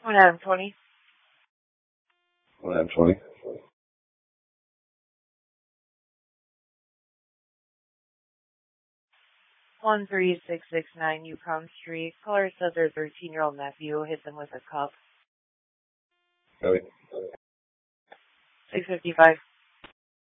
Adam 20. 120. One three six six nine Yukon Street. Caller said their 13-year-old nephew hit them with a cup. Copy. 655.